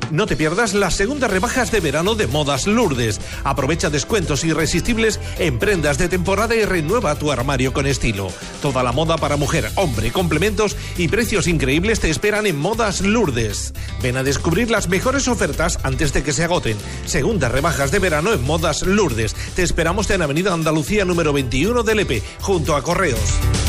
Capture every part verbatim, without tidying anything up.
No te pierdas las segundas rebajas de verano de Modas Lourdes. Aprovecha descuentos irresistibles en prendas de temporada y renueva tu armario con estilo. Toda la moda para mujer, hombre, complementos y precios increíbles te esperan en Modas Lourdes. Ven a descubrir las mejores ofertas antes de que se agoten. Segundas rebajas de verano en Modas Lourdes. Te esperamos en Avenida Andalucía número veintiuno de Lepe, junto a Correos.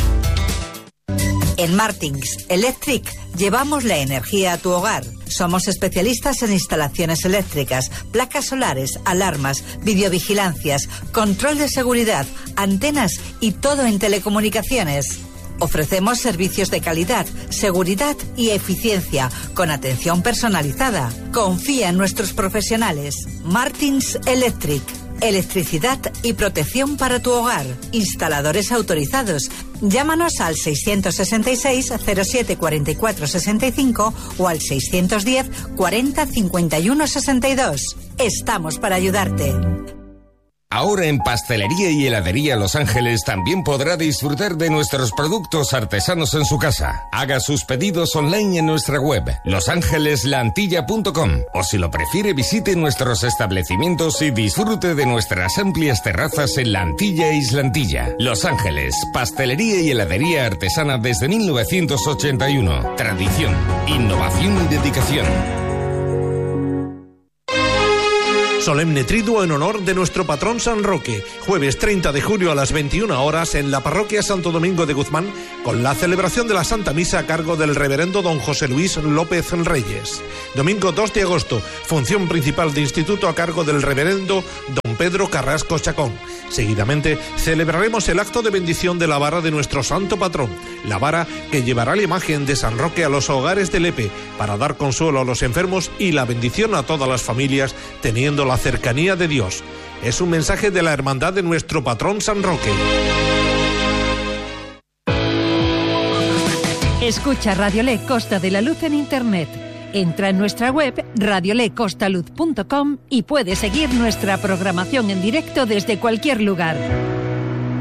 En Martins Electric llevamos la energía a tu hogar. Somos especialistas en instalaciones eléctricas, placas solares, alarmas, videovigilancias, control de seguridad, antenas y todo en telecomunicaciones. Ofrecemos servicios de calidad, seguridad y eficiencia, con atención personalizada. Confía en nuestros profesionales. Martins Electric. Electricidad y protección para tu hogar. Instaladores autorizados. Llámanos al seiscientos sesenta y seis cero siete cuarenta y cuatro sesenta y cinco o al seiscientos diez cuarenta cincuenta y uno sesenta y dos. Estamos para ayudarte. Ahora en Pastelería y Heladería Los Ángeles también podrá disfrutar de nuestros productos artesanos en su casa. Haga sus pedidos online en nuestra web los ángeles la antilla punto com o si lo prefiere visite nuestros establecimientos y disfrute de nuestras amplias terrazas en La Antilla e Islantilla. Los Ángeles, Pastelería y Heladería artesana desde mil novecientos ochenta y uno. Tradición, innovación y dedicación. Solemne triduo en honor de nuestro patrón San Roque, jueves treinta de julio a las veintiuna horas en la parroquia Santo Domingo de Guzmán, con la celebración de la Santa Misa a cargo del reverendo don José Luis López Reyes. Domingo dos de agosto, función principal de instituto a cargo del reverendo don Pedro Carrasco Chacón. Seguidamente celebraremos el acto de bendición de la vara de nuestro santo patrón, la vara que llevará la imagen de San Roque a los hogares de Lepe para dar consuelo a los enfermos y la bendición a todas las familias, teniendo la cercanía de Dios. Es un mensaje de la hermandad de nuestro patrón San Roque. Escucha Radiolé Costa de la Luz en internet. Entra en nuestra web radiolé costa luz punto com y puedes seguir nuestra programación en directo desde cualquier lugar.